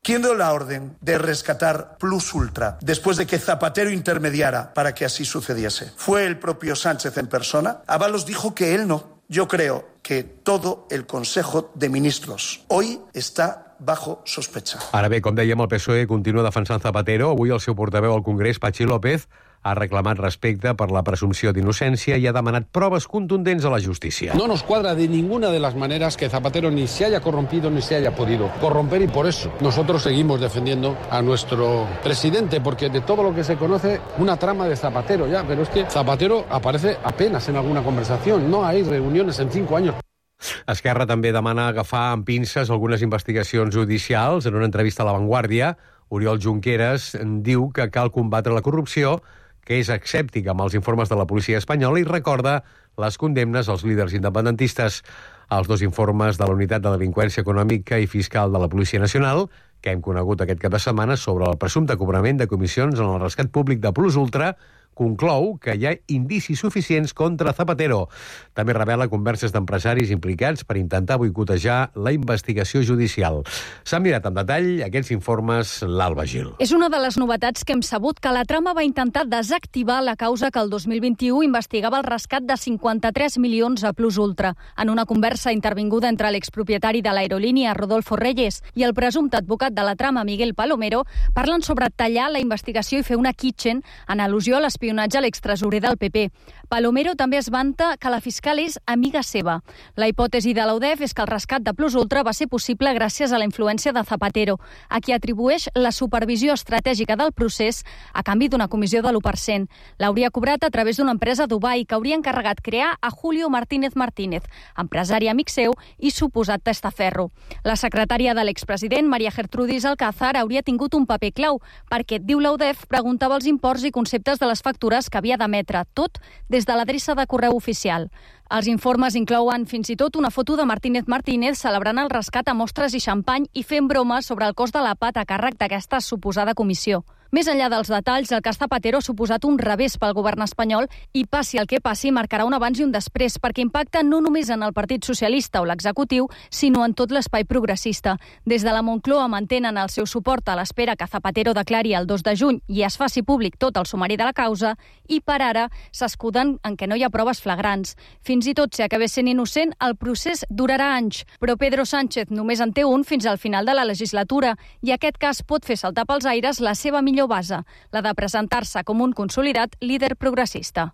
¿Quién dio la orden de rescatar Plus Ultra después de que Zapatero intermediara para que así sucediese? ¿Fue el propio Sánchez en persona? Ábalos dijo que él no. Yo creo que todo el Consejo de Ministros hoy está bajo sospecha. Ara bé, com dèiem, el PSOE continua defensant Zapatero. Avui el seu portaveu al Congrés, Patxi López, ha reclamat respecte per la presumpció d'innocència i ha demanat proves contundents a la justícia. No nos cuadra de ninguna de las maneras que Zapatero ni se haya corrompido ni se haya podido corromper, y por eso nosotros seguimos defendiendo a nuestro presidente, porque de todo lo que se conoce, una trama de Zapatero ya, pero es que Zapatero aparece apenas en alguna conversación, no hay reuniones en 5 años. Esquerra també demana agafar amb pinces algunes investigacions judicials. En una entrevista a La Vanguardia, Oriol Junqueras diu que cal combatre la corrupció, que és escèptic amb els informes de la policia espanyola i recorda les condemnes als líders independentistes. Els 2 informes de la Unitat de Delinqüència Econòmica i Fiscal de la Policia Nacional, que hem conegut aquest cap de setmana sobre el presumpte cobrament de comissions en el rescat públic de Plus Ultra, conclou que hi ha indicis suficients contra Zapatero. També revela converses d'empresaris implicats per intentar boicotejar la investigació judicial. S'han mirat en detall aquests informes l'Alba Gil. És una de les novetats que hem sabut, que la trama va intentar desactivar la causa que el 2021 investigava el rescat de 53 milions a Plus Ultra. En una conversa intervinguda entre l'expropietari de l'aerolínia, Rodolfo Reyes, i el presumpte advocat de la trama, Miguel Palomero, parlen sobre tallar la investigació i fer una kitchen en al·lusió a l'espionatge a l'extresorer del PP. Palomero també es vanta que la fiscal és amiga seva. La hipòtesi de l'UDEF és que el rescat de Plus Ultra va ser possible gràcies a la influència de Zapatero, a qui atribueix la supervisió estratègica del procés a canvi d'una comissió de l'1%. L'hauria cobrat a través d'una empresa a Dubai que hauria encarregat crear a Julio Martínez Martínez, empresari amic seu i suposat testaferro. La secretària de l'expresident, María Gertrudis Alcázar, hauria tingut un paper clau perquè, diu l'UDEF, preguntava els imports i conceptes de les factures que havia d'emetre, tot des de l'adreça de correu oficial. Els informes inclouen fins i tot una foto de Martínez Martínez celebrant el rescat a mostres i xampany i fent bromes sobre el cost de la pat a càrrec d'aquesta suposada comissió. Més enllà dels detalls, el cas Zapatero ha suposat un revés pel govern espanyol i, passi el que passi, marcarà un abans i un després, perquè impacta no només en el Partit Socialista o l'executiu, sinó en tot l'espai progressista. Des de la Moncloa mantenen el seu suport a l'espera que Zapatero declari el 2 de juny i es faci públic tot el sumari de la causa, i per ara s'escuden en què no hi ha proves flagrants. Fins i tot si acabés sent innocent, el procés durarà anys, però Pedro Sánchez només en té un fins al final de la legislatura i aquest cas pot fer saltar pels aires la seva millor base, la de presentar-se com un consolidat líder progressista.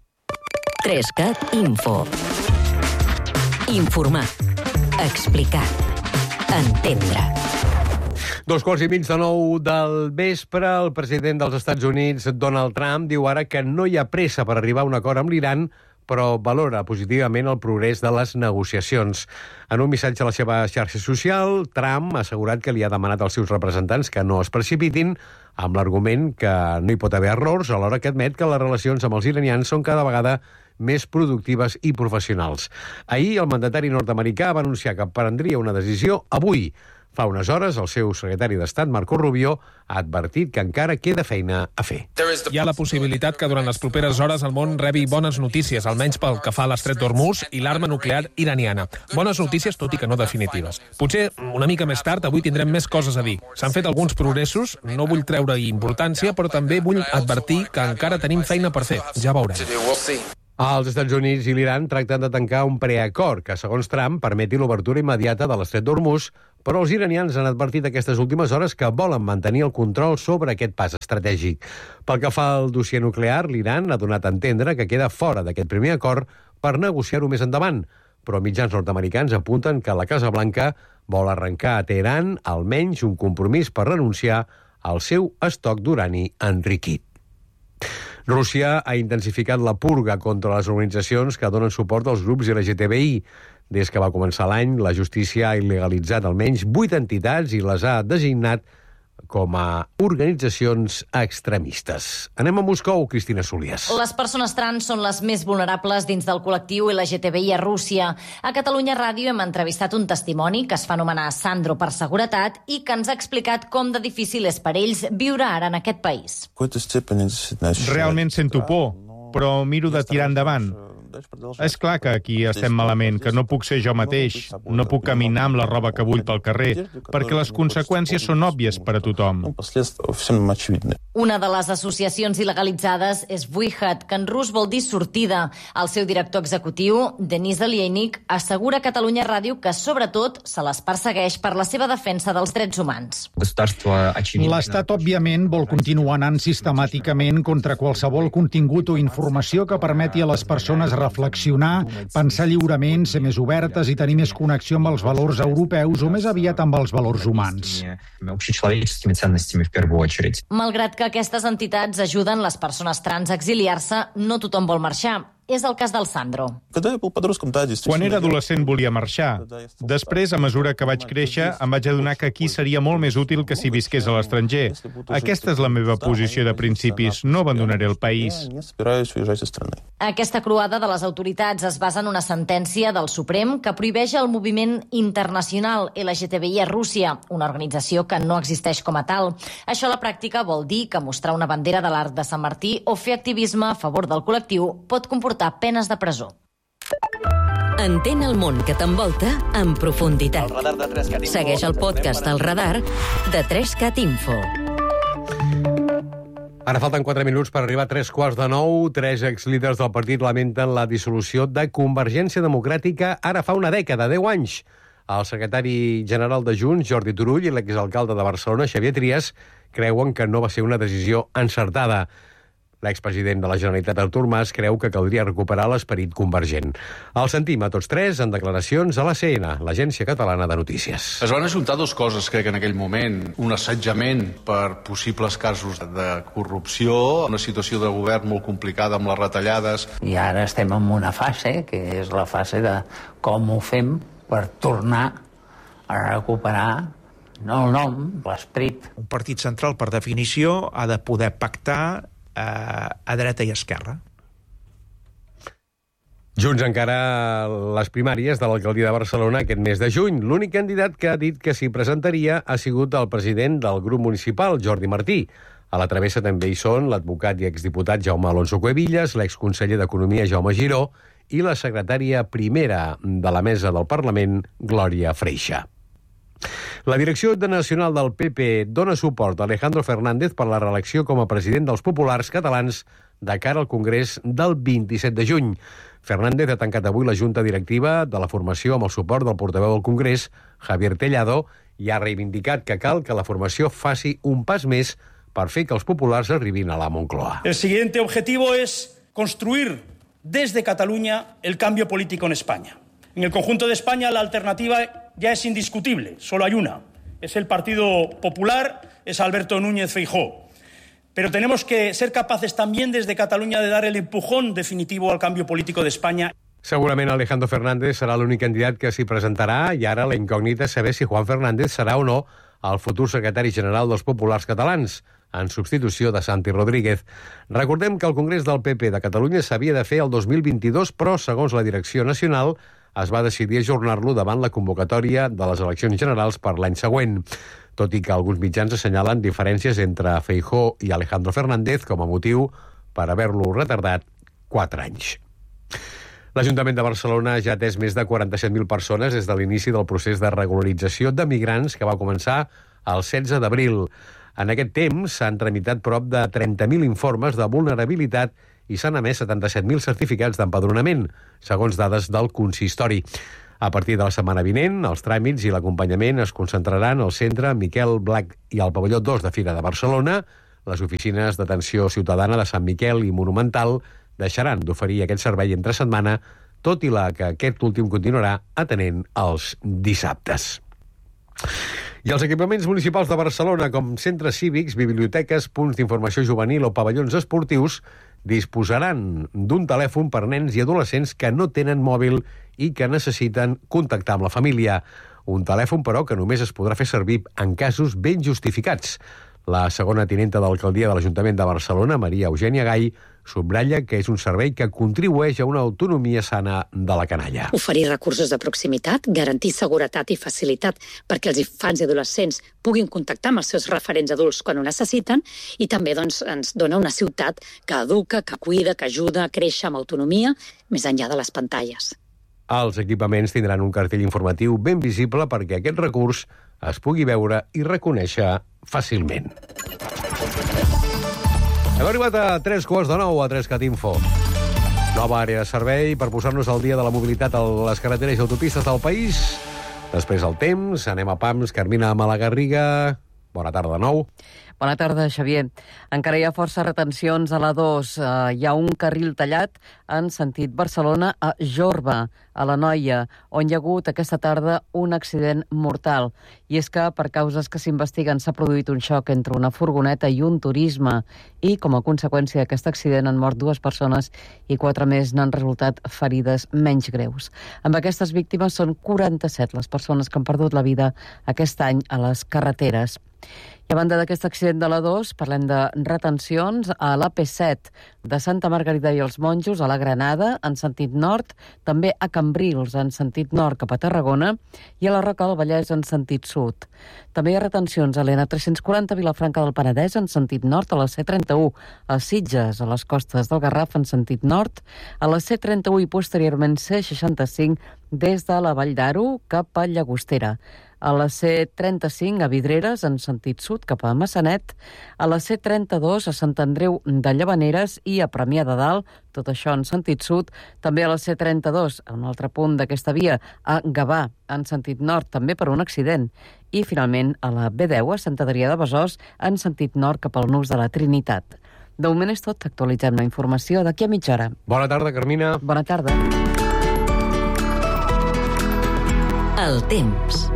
3CAT Info. Informar. Explicar. Entendre. 8:30 del vespre, el president dels Estats Units, Donald Trump, diu ara que no hi ha pressa per arribar a un acord amb l'Iran, però valora positivament el progrés de les negociacions. En un missatge a la seva xarxa social, Trump ha assegurat que li ha demanat als seus representants que no es precipitin, amb l'argument que no hi pot haver errors, alhora que admet que les relacions amb els iranians són cada vegada més productives i professionals. Ahir, el mandatari nord-americà va anunciar que prendria una decisió avui. Fa unes hores, el seu secretari d'Estat, Marco Rubio, ha advertit que encara queda feina a fer. Hi ha la possibilitat que durant les properes hores el món rebi bones notícies, almenys pel que fa a l'estret d'Hormuz i l'arma nuclear iraniana. Bones notícies, tot i que no definitives. Potser una mica més tard, avui tindrem més coses a dir. S'han fet alguns progressos, no vull treure importància, però també vull advertir que encara tenim feina per fer. Ja veurem. Els Estats Units i l'Iran tracten de tancar un preacord que, segons Trump, permeti l'obertura immediata de l'estret d'Hormuz, però els iranians han advertit aquestes últimes hores que volen mantenir el control sobre aquest pas estratègic. Pel que fa al dossier nuclear, l'Iran ha donat a entendre que queda fora d'aquest primer acord per negociar-ho més endavant, però mitjans nord-americans apunten que la Casa Blanca vol arrencar a Teheran almenys un compromís per renunciar al seu estoc d'urani enriquit. Rússia ha intensificat la purga contra les organitzacions que donen suport als grups LGTBI. Des que va començar l'any, la justícia ha il·legalitzat almenys 8 entitats i les ha designat com a organitzacions extremistes. Anem a Moscou, Cristina Solies. Les persones trans són les més vulnerables dins del col·lectiu LGTBI a Rússia. A Catalunya Ràdio hem entrevistat un testimoni que es fa anomenar Sandro per seguretat i que ens ha explicat com de difícil és per ells viure ara en aquest país. Realment sento por, però miro de tirar endavant. És clar que aquí estem malament, que no puc ser jo mateix, no puc caminar amb la roba que vull pel carrer, perquè les conseqüències són òbvies per a tothom. Una de les associacions il·legalitzades és Vuihat, que en rus vol dir sortida. El seu director executiu, Denis Alieinik, assegura a Catalunya Ràdio que, sobretot, se les persegueix per la seva defensa dels drets humans. L'Estat, òbviament, vol continuar anant sistemàticament contra qualsevol contingut o informació que permeti a les persones reflexionar, pensar lliurement, ser més obertes i tenir més connexió amb els valors europeus o més aviat amb els valors humans. Malgrat que aquestes entitats ajuden les persones trans a exiliar-se, no tothom vol marxar. És el cas del Sandro. Quan era adolescent volia marxar. Després, a mesura que vaig créixer, em vaig adonar que aquí seria molt més útil que si visqués a l'estranger. Aquesta és la meva posició de principis. No abandonaré el país. Aquesta croada de les autoritats es basa en una sentència del Suprem que prohibeix el moviment internacional LGTBI a Rússia, una organització que no existeix com a tal. Això a la pràctica vol dir que mostrar una bandera de l'Arc de Sant Martí o fer activisme a favor del col·lectiu pot comportar penes de presó. Entén el món que t'envolta en profunditat. Segueix el podcast El Radar de 3CAT Info. Ara falten 4 minuts per arribar a 8:45. 3 exlíders del partit lamenten la dissolució de Convergència Democràtica ara fa una dècada, 10 anys. El secretari general de Junts, Jordi Turull, i l'exalcalde de Barcelona, Xavier Trias, creuen que no va ser una decisió encertada. L'expresident de la Generalitat, Artur Mas, creu que caldria recuperar l'esperit convergent. El sentim a tots tres en declaracions a l'ACN, l'Agència Catalana de Notícies. Es van ajuntar dues coses, crec, en aquell moment. Un assetjament per possibles casos de corrupció, una situació de govern molt complicada amb les retallades. I ara estem en una fase, que és la fase de com ho fem per tornar a recuperar no el nom, l'esperit. Un partit central, per definició, ha de poder pactar a dreta i esquerra. Junts encara les primàries de l'alcaldia de Barcelona aquest mes de juny. L'únic candidat que ha dit que s'hi presentaria ha sigut el president del grup municipal, Jordi Martí. A la travessa també hi són l'advocat i exdiputat Jaume Alonso Cuevillas, l'exconseller d'Economia Jaume Giró i la secretària primera de la mesa del Parlament, Glòria Freixa. La direcció nacional del PP dona suport a Alejandro Fernández per la reelecció com a president dels populars catalans de cara al Congrés del 27 de juny. Fernández ha tancat avui la junta directiva de la formació amb el suport del portaveu del Congrés, Javier Tellado, i ha reivindicat que cal que la formació faci un pas més per fer que els populars arribin a la Moncloa. El siguiente objetivo es construir desde Cataluña el cambio político en España. En el conjunto de España la alternativa ya es indiscutible, solo hay una. Es el Partido Popular, es Alberto Núñez Feijóo. Pero tenemos que ser capaces también desde Cataluña de dar el empujón definitivo al cambio político de España. Segurament Alejandro Fernández serà l'únic candidat que s'hi presentarà i ara la incògnita és saber si Juan Fernández serà o no el futur secretari general dels populars catalans, en substitució de Santi Rodríguez. Recordem que el Congrés del PP de Catalunya s'havia de fer el 2022, però, segons la direcció nacional, es va decidir ajornar-lo davant la convocatòria de les eleccions generals per l'any següent, tot i que alguns mitjans assenyalen diferències entre Feijóo i Alejandro Fernández com a motiu per haver-lo retardat 4 anys. L'Ajuntament de Barcelona ja ha atès més de 47.000 persones des de l'inici del procés de regularització de migrants que va començar el 16 d'abril. En aquest temps s'han tramitat prop de 30.000 informes de vulnerabilitat i s'han emès 77.000 certificats d'empadronament, segons dades del consistori. A partir de la setmana vinent, els tràmits i l'acompanyament es concentraran al centre Miquel Blac i al pavelló 2 de Fira de Barcelona. Les oficines d'atenció ciutadana de Sant Miquel i Monumental deixaran d'oferir aquest servei entre setmana, tot i que aquest últim continuarà atenent els dissabtes. I els equipaments municipals de Barcelona, com centres cívics, biblioteques, punts d'informació juvenil o pavellons esportius, disposaran d'un telèfon per nens i adolescents que no tenen mòbil i que necessiten contactar amb la família. Un telèfon, però, que només es podrà fer servir en casos ben justificats. La segona tinenta d'alcaldia de l'Ajuntament de Barcelona, Maria Eugènia Gai, subratlla que és un servei que contribueix a una autonomia sana de la canalla. Oferir recursos de proximitat, garantir seguretat i facilitat perquè els infants i adolescents puguin contactar amb els seus referents adults quan ho necessiten i també ens dona una ciutat que educa, que cuida, que ajuda a créixer amb autonomia més enllà de les pantalles. Els equipaments tindran un cartell informatiu ben visible perquè aquest recurs es pugui veure i reconèixer fàcilment. Hem arribat a 8:45 a 3cat Info. Nova àrea de servei per posar-nos al dia de la mobilitat a les carreteres i autopistes del país. Després el temps, anem a Pams, Carmina Malagarriga. Bona tarda de nou. Bona tarda, Xavier. Encara hi ha força retencions a l'A2. Hi ha un carril tallat en sentit Barcelona a Jorba, a l'Anoia, on hi ha hagut aquesta tarda un accident mortal. I és que, per causes que s'investiguen, s'ha produït un xoc entre una furgoneta i un turisme. I, com a conseqüència d'aquest accident, han mort 2 persones i 4 més n'han resultat ferides menys greus. Amb aquestes víctimes són 47 les persones que han perdut la vida aquest any a les carreteres. I a banda d'aquest accident de l'A2, parlem de retencions a l'AP7 de Santa Margarida i els Monjos, a la Granada, en sentit nord, també a Cambrils, en sentit nord cap a Tarragona, i a la Roca del Vallès, en sentit sud. També hi ha retencions a l'N340 Vilafranca del Penedès, en sentit nord, a la C31 a Sitges, a les costes del Garraf, en sentit nord, a la C31 i posteriorment C65 des de la Vall d'Aro cap a Llagostera. A la C35 a Vidreres, en sentit sud, cap a Massanet, a la C32 a Sant Andreu de Llavaneres i a Premià de Dalt, tot això en sentit sud, també a la C32, a un altre punt d'aquesta via, a Gavà, en sentit nord, també per un accident, i finalment a la B10 a Sant Adrià de Besòs, en sentit nord cap al Nus de la Trinitat. De moment és tot, actualitzem la informació d'aquí a mitja hora. Bona tarda, Carmina. Bona tarda. El temps.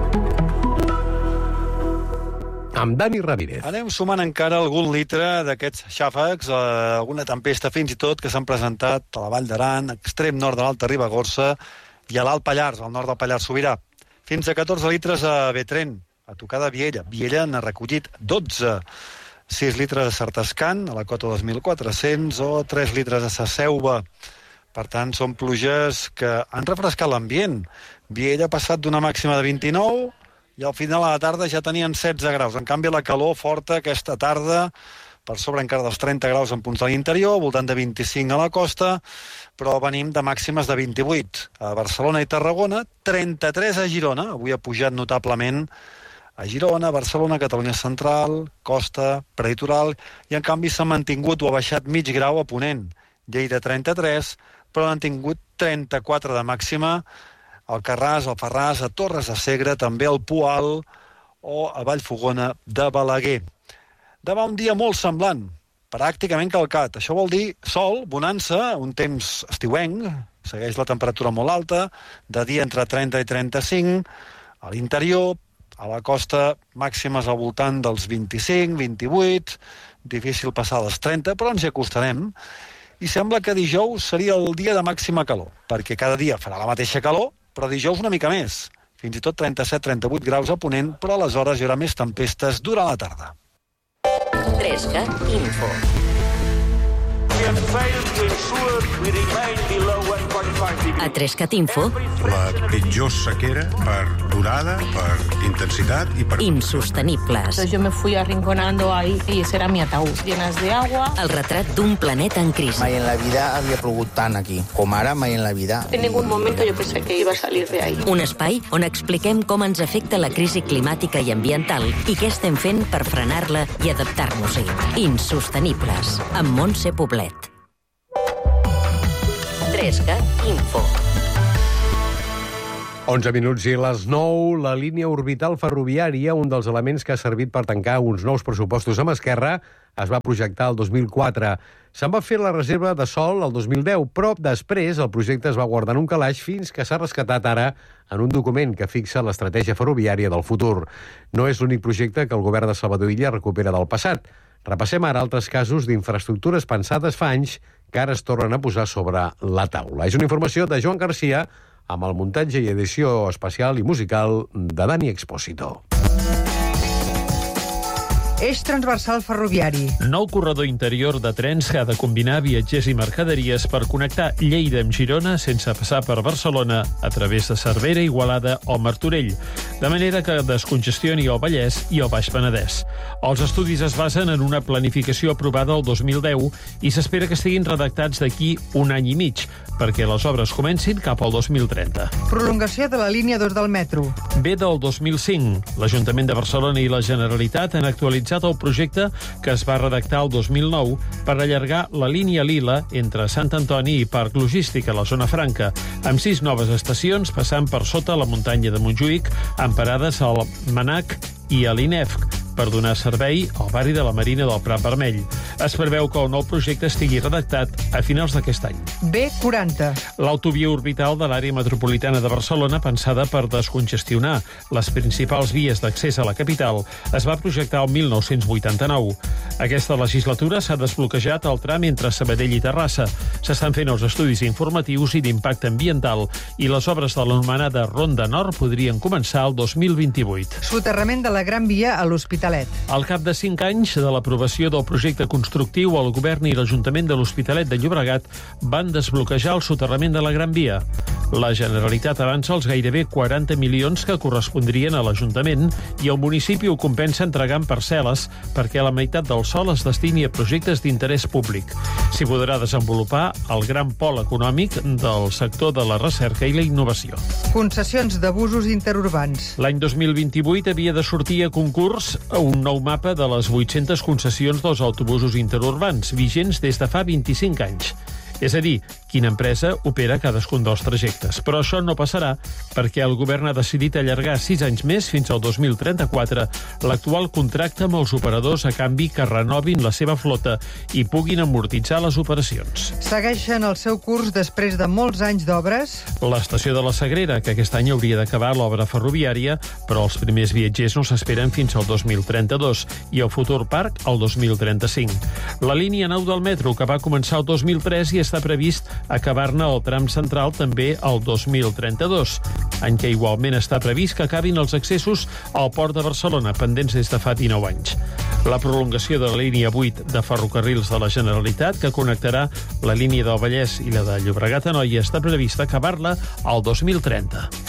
Amb Dani Ramírez. Anem sumant encara algun litre d'aquests xàfecs, alguna tempesta fins i tot que s'han presentat a la Vall d'Aran, extrem nord de l'Alta Ribagorça i a l'Alt Pallars, al nord del Pallars Sobirà. Fins a 14 litres a Betrén, a tocar de Viella. Viella n'ha recollit 12. 6 litres a Sartascan, a la cota 2.400, o 3 litres a Saseuva. Per tant, són pluges que han refrescat l'ambient. Viella ha passat d'una màxima de 29 i al final de la tarda ja tenien 16 graus. En canvi, la calor forta aquesta tarda, per sobre encara dels 30 graus en punts de l'interior, voltant de 25 a la costa, però venim de màximes de 28 a Barcelona i Tarragona, 33 a Girona, avui ha pujat notablement a Girona, Barcelona, Catalunya Central, Costa, Prelitoral, i en canvi s'ha mantingut o ha baixat mig grau a Ponent. Lleida 33, però han tingut 34 de màxima al Carràs, al Farràs, a Torres de Segre, també al Poal o a Vallfogona de Balaguer. Demà un dia molt semblant, pràcticament calcat. Això vol dir sol, bonança, un temps estiuenc, segueix la temperatura molt alta, de dia entre 30 i 35, a l'interior, a la costa màximes al voltant dels 25, 28, difícil passar les 30, però ens hi acostarem. I sembla que dijous seria el dia de màxima calor, perquè cada dia farà la mateixa calor, però dijous una mica més, fins i tot 37-38 graus a Ponent, però aleshores hi haurà més tempestes durant la tarda. 3cat Info. A 3cat Info. La pitjor sequera per durada, per intensitat i per... Insostenibles. Yo me fui arrinconando ahí y ese era mi ataúd, llenas de agua. El retrat d'un planeta en crisi. Mai en la vida havia plogut tant aquí, com ara mai en la vida. En ningún momento yo pensé que iba a salir de ahí. Un espai on expliquem com ens afecta la crisi climàtica i ambiental i què estem fent per frenar-la i adaptar-nos-hi. Insostenibles, amb Montse Poblet. 3cat Info. 11 minuts i les 9, la línia orbital ferroviària, un dels elements que ha servit per tancar uns nous pressupostos amb Esquerra, es va projectar el 2004. Se'n va fer la reserva de sòl el 2010, però després el projecte es va guardar en un calaix fins que s'ha rescatat ara en un document que fixa l'estratègia ferroviària del futur. No és l'únic projecte que el govern de Salvador Illa recupera del passat. Repassem ara altres casos d'infraestructures pensades fa anys que ara es tornen a posar sobre la taula. És una informació de Joan Garcia amb el muntatge i edició especial i musical de Dani Expósito. Eix transversal ferroviari. Nou corredor interior de trens que ha de combinar viatgers i mercaderies per connectar Lleida amb Girona sense passar per Barcelona a través de Cervera, Igualada o Martorell, de manera que descongestioni el Vallès i el Baix Penedès. Els estudis es basen en una planificació aprovada el 2010 i s'espera que estiguin redactats d'aquí un any i mig, perquè les obres comencin cap al 2030. Prolongació de la línia 2 del metro. Ve del 2005. L'Ajuntament de Barcelona i la Generalitat han actualitzat el projecte que es va redactar el 2009 per allargar la línia Lila entre Sant Antoni i Parc Logístic a la zona franca, amb 6 noves estacions passant per sota la muntanya de Montjuïc, amb parades al Manac i a l'Inefc, per donar servei al barri de la Marina del Prat Vermell. Es preveu que el nou projecte estigui redactat a finals d'aquest any. B40. L'autovia orbital de l'àrea metropolitana de Barcelona, pensada per descongestionar les principals vies d'accés a la capital, es va projectar el 1989. Aquesta legislatura s'ha desbloquejat el tram entre Sabadell i Terrassa. S'estan fent els estudis informatius i d'impacte ambiental i les obres de l'anomenada Ronda Nord podrien començar el 2028. Soterrament de la Gran Via a l'Hospitalet. Al cap de 5 anys de l'aprovació del projecte constructiu, el govern i l'Ajuntament de l'Hospitalet de Llobregat van desbloquejar el soterrament de la Gran Via. La Generalitat avança els gairebé 40 milions que correspondrien a l'Ajuntament i el municipi ho compensa entregant parcel·les perquè la meitat del sòl es destini a projectes d'interès públic. S'hi podrà desenvolupar el gran pol econòmic del sector de la recerca i la innovació. Concessions d'abusos interurbans. L'any 2028 havia de sortir a concurs un nou mapa de les 800 concessions dels autobusos interurbans, vigents des de fa 25 anys. És a dir, quina empresa opera cadascun dels trajectes. Però això no passarà perquè el govern ha decidit allargar 6 anys més, fins al 2034, l'actual contracte amb els operadors a canvi que renovin la seva flota i puguin amortitzar les operacions. Segueixen el seu curs després de molts anys d'obres. L'estació de la Sagrera, que aquest any hauria d'acabar l'obra ferroviària, però els primers viatgers no s'esperen fins al 2032 i el futur parc al 2035. La línia 9 del metro, que va començar el 2003 i està previst acabar-ne el tram central també el 2032, any que igualment està previst que acabin els accessos al Port de Barcelona, pendents des de fa 19 anys. La prolongació de la línia 8 de ferrocarrils de la Generalitat, que connectarà la línia del Vallès i la de Llobregat-Anoia, està prevista acabar-la al 2030.